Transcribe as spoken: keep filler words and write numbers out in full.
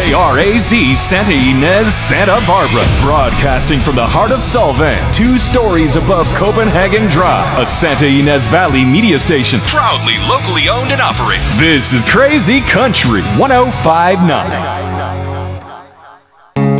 K R A Z Santa Ynez, Santa Barbara. Broadcasting from the heart of Solvang, two stories above Copenhagen Drive. A Santa Ynez Valley media station, proudly locally owned and operated. This is Crazy Country one oh five point nine.